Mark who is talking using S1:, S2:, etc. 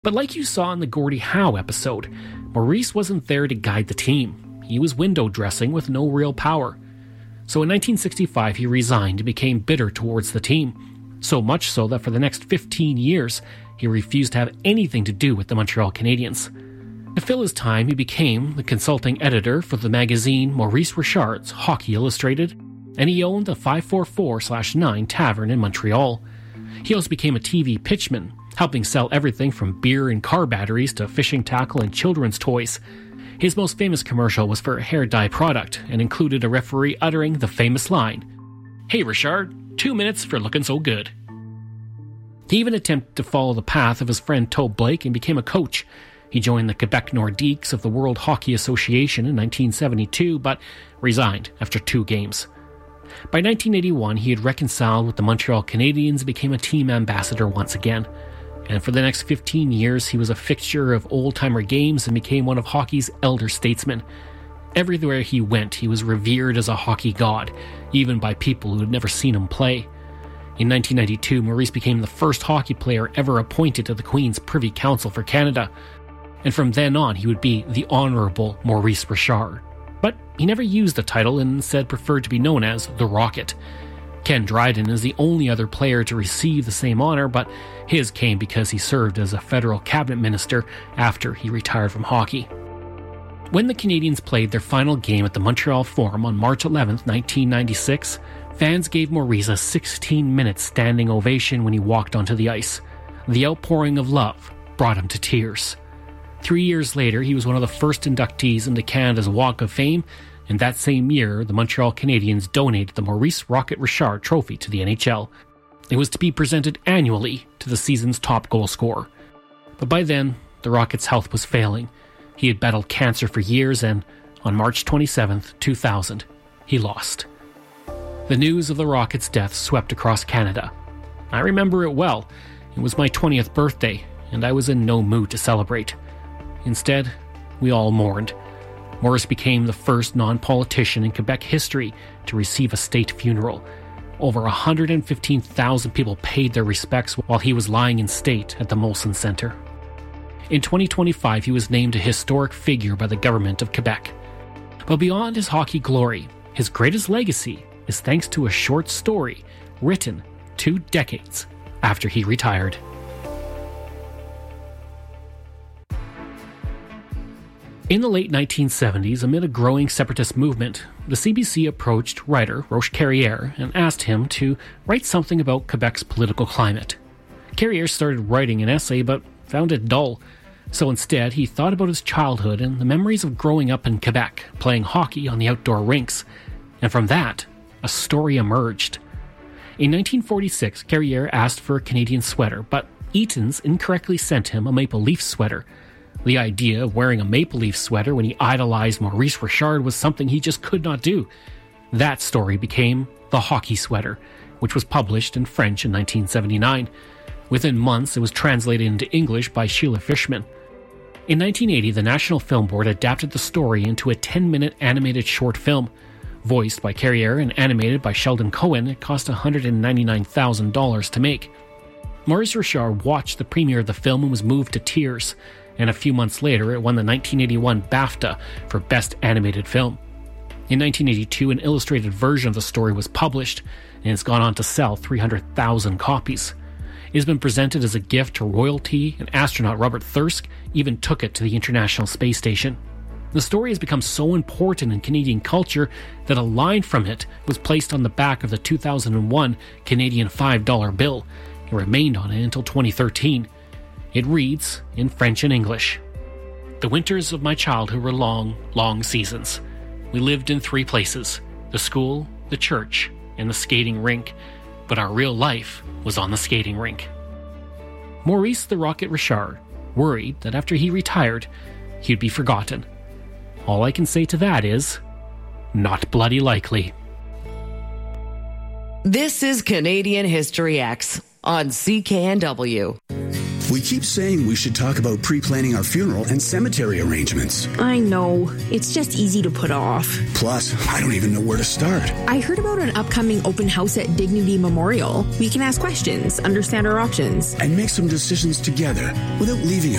S1: But like you saw in the Gordie Howe episode, Maurice wasn't there to guide the team. He was window dressing with no real power. So in 1965 he resigned and became bitter towards the team. So much so that for the next 15 years, he refused to have anything to do with the Montreal Canadiens. To fill his time, he became the consulting editor for the magazine Maurice Richard's Hockey Illustrated, and he owned the 544/9 Tavern in Montreal. He also became a TV pitchman, helping sell everything from beer and car batteries to fishing tackle and children's toys. His most famous commercial was for a hair dye product and included a referee uttering the famous line, "Hey Richard, 2 minutes for looking so good." He even attempted to follow the path of his friend Tobe Blake and became a coach. He joined the Quebec Nordiques of the World Hockey Association in 1972, but resigned after 2 games. By 1981, he had reconciled with the Montreal Canadiens and became a team ambassador once again. And for the next 15 years, he was a fixture of old-timer games and became one of hockey's elder statesmen. Everywhere he went, he was revered as a hockey god, even by people who had never seen him play. In 1992, Maurice became the first hockey player ever appointed to the Queen's Privy Council for Canada. And from then on, he would be the Honourable Maurice Richard. But he never used the title and instead preferred to be known as the Rocket. Ken Dryden is the only other player to receive the same honour, but his came because he served as a federal cabinet minister after he retired from hockey. When the Canadiens played their final game at the Montreal Forum on March 11, 1996, fans gave Maurice a 16-minute standing ovation when he walked onto the ice. The outpouring of love brought him to tears. 3 years later, he was one of the first inductees into Canada's Walk of Fame, and that same year, the Montreal Canadiens donated the Maurice Rocket Richard Trophy to the NHL. It was to be presented annually to the season's top goal scorer. But by then, the Rocket's health was failing. He had battled cancer for years, and on March 27, 2000, he lost. The news of the Rocket's death swept across Canada. I remember it well. It was my 20th birthday, and I was in no mood to celebrate. Instead, we all mourned. Maurice became the first non-politician in Quebec history to receive a state funeral. Over 115,000 people paid their respects while he was lying in state at the Molson Centre. In 2025, he was named a historic figure by the government of Quebec. But beyond his hockey glory, his greatest legacy is thanks to a short story written 2 decades after he retired. In the late 1970s, amid a growing separatist movement, the CBC approached writer Roche Carrière and asked him to write something about Quebec's political climate. Carrière started writing an essay but found it dull, so instead he thought about his childhood and the memories of growing up in Quebec, playing hockey on the outdoor rinks. And from that, a story emerged. In 1946, Carrière asked for a Canadian sweater, but Eaton's incorrectly sent him a Maple Leaf sweater. The idea of wearing a Maple Leaf sweater when he idolized Maurice Richard was something he just could not do. That story became The Hockey Sweater, which was published in French in 1979. Within months, it was translated into English by Sheila Fishman. In 1980, the National Film Board adapted the story into a 10-minute animated short film. Voiced by Carrière and animated by Sheldon Cohen, it cost $199,000 to make. Maurice Richard watched the premiere of the film and was moved to tears. And a few months later, it won the 1981 BAFTA for Best Animated Film. In 1982, an illustrated version of the story was published, and it's gone on to sell 300,000 copies. It has been presented as a gift to royalty, and astronaut Robert Thirsk even took it to the International Space Station. The story has become so important in Canadian culture that a line from it was placed on the back of the 2001 Canadian $5 bill. It remained on it until 2013. It reads, in French and English, "The winters of my childhood were long, long seasons. We lived in 3 places, the school, the church, and the skating rink, but our real life was on the skating rink." Maurice the Rocket Richard worried that after he retired, he'd be forgotten. All I can say to that is, not bloody likely.
S2: This is Canadian History X on CKNW. We keep saying we should talk about pre-planning our funeral and cemetery arrangements.
S3: I know. It's just easy to put off.
S2: Plus, I don't even know where to start.
S3: I heard about an upcoming open house at Dignity Memorial. We can ask questions, understand our options,
S2: and make some decisions together without leaving a